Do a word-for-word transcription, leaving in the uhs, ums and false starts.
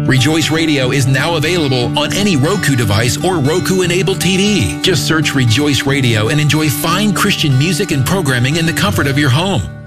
Rejoice Radio is now available on any Roku device or Roku-enabled T V. Just search Rejoice Radio and enjoy fine Christian music and programming in the comfort of your home.